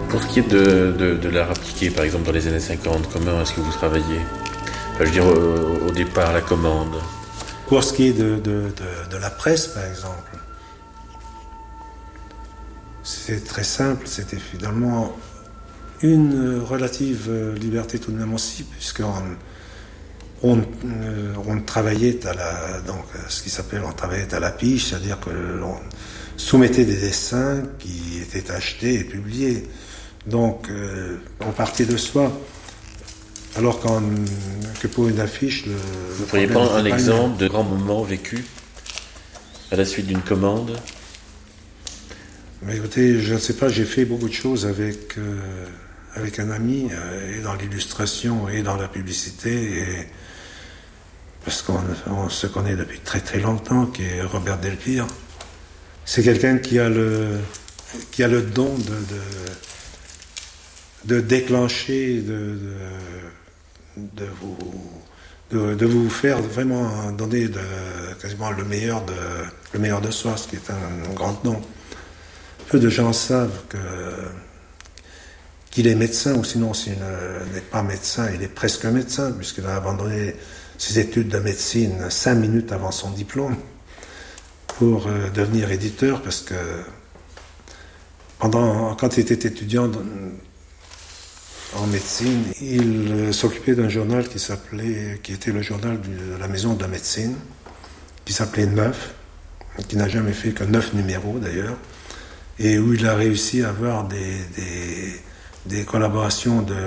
Pour ce qui est de l'art appliqué, par exemple dans les années 50, comment est-ce que vous travaillez? Enfin, je veux dire, au départ, la commande. Pour ce qui est de la presse, par exemple, c'est très simple, c'était finalement une relative liberté tout de même aussi, puisqu'on travaillait on travaillait à la piche, c'est-à-dire que l'on soumettait des dessins qui étaient achetés et publiés. Donc, on partait de soi. Alors que pour une affiche, vous pourriez prendre un exemple de grand moment vécu à la suite d'une commande? Mais écoutez, je ne sais pas, j'ai fait beaucoup de choses avec un ami, et dans l'illustration et dans la publicité, parce qu'on se connaît depuis très très longtemps, qui est Robert Delpire. C'est quelqu'un qui a le don de déclencher, de vous faire vraiment donner quasiment le meilleur de soi, ce qui est un grand don. Peu de gens savent qu'il est médecin, ou sinon s'il n'est pas médecin, il est presque médecin, puisqu'il a abandonné ses études de médecine 5 minutes avant son diplôme pour devenir éditeur, parce que quand il était étudiant en médecine, il s'occupait d'un journal qui était le journal de la maison de la médecine, qui s'appelait Neuf, qui n'a jamais fait que 9 numéros d'ailleurs, et où il a réussi à avoir des collaborations de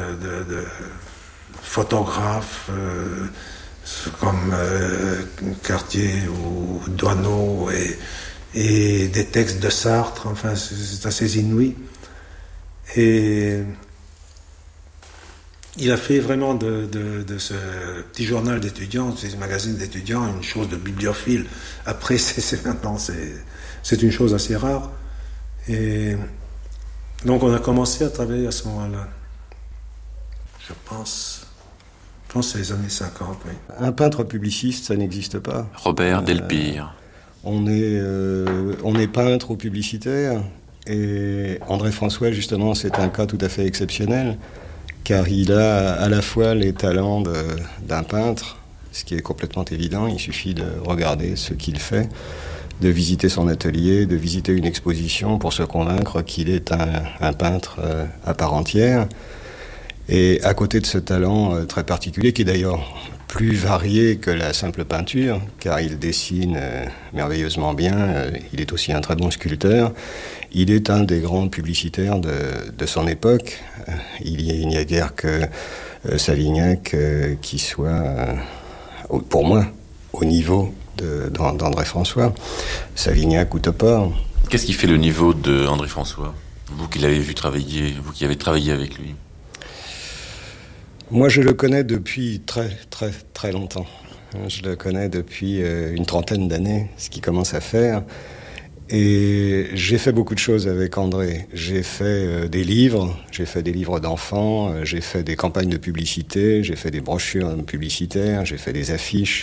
photographes comme Cartier ou Doisneau, et des textes de Sartre. Enfin, c'est assez inouï. Et il a fait vraiment de ce petit journal d'étudiants, ces magazines d'étudiants, une chose de bibliophile. Après, c'est une chose assez rare. Et donc on a commencé à travailler à ce moment-là. Je pense que c'est les années 50, oui. Un peintre publiciste, ça n'existe pas. Robert Delpire. On est peintre ou publicitaire, et André François, justement, c'est un cas tout à fait exceptionnel, car il a à la fois les talents d'un peintre, ce qui est complètement évident, il suffit de regarder ce qu'il fait, de visiter son atelier, de visiter une exposition pour se convaincre qu'il est un peintre à part entière. Et à côté de ce talent très particulier, qui est d'ailleurs plus varié que la simple peinture, car il dessine merveilleusement bien, il est aussi un très bon sculpteur, il est un des grands publicitaires de son époque. Il n'y a guère que Savignac qui soit, pour moi, au niveau d'André François. Savignac ou Topor. Qu'est-ce qui fait le niveau de André François? Vous qui l'avez vu travailler, vous qui avez travaillé avec lui. Moi, je le connais depuis très, très, très longtemps. Je le connais depuis une trentaine d'années, ce qui commence à faire. Et j'ai fait beaucoup de choses avec André. J'ai fait des livres d'enfants, j'ai fait des campagnes de publicité, j'ai fait des brochures publicitaires, j'ai fait des affiches.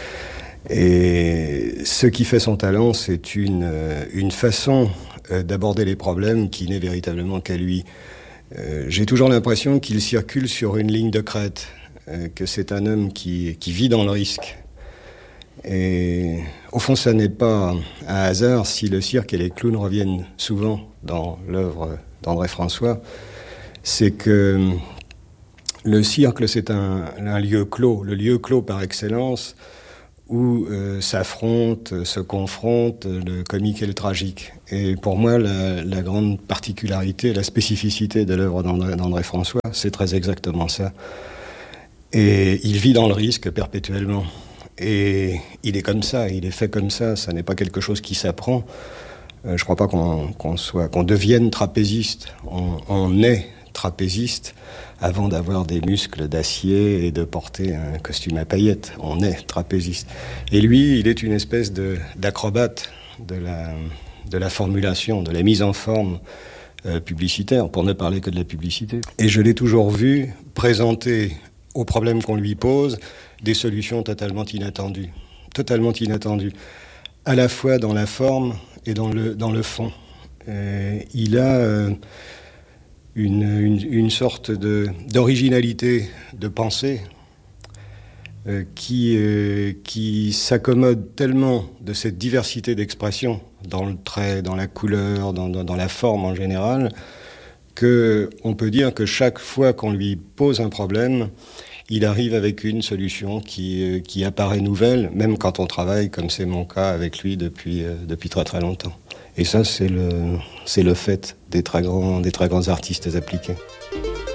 Et ce qui fait son talent, c'est une façon d'aborder les problèmes qui n'est véritablement qu'à lui. J'ai toujours l'impression qu'il circule sur une ligne de crête, que c'est un homme qui vit dans le risque. Et au fond, ça n'est pas un hasard si le cirque et les clowns reviennent souvent dans l'œuvre d'André François. C'est que le cirque, c'est un lieu clos, le lieu clos par excellence, où s'affrontent, se confrontent le comique et le tragique. Et pour moi, la grande particularité, la spécificité de l'œuvre d'André François, c'est très exactement ça. Et il vit dans le risque perpétuellement. Et il est comme ça, il est fait comme ça n'est pas quelque chose qui s'apprend. Je ne crois pas qu'on devienne trapéziste. On est trapéziste avant d'avoir des muscles d'acier et de porter un costume à paillettes. On est trapéziste. Et lui, il est une espèce d'acrobate de la formulation, de la mise en forme publicitaire, pour ne parler que de la publicité. Et je l'ai toujours vu présenter aux problèmes qu'on lui pose des solutions totalement inattendues, à la fois dans la forme et dans le fond. Il a une sorte d'originalité de pensée qui s'accommode tellement de cette diversité d'expression dans le trait, dans la couleur, dans la forme en général, qu'on peut dire que chaque fois qu'on lui pose un problème, il arrive avec une solution qui apparaît nouvelle, même quand on travaille, comme c'est mon cas avec lui depuis très très longtemps. Et ça, c'est le fait des très grands artistes appliqués.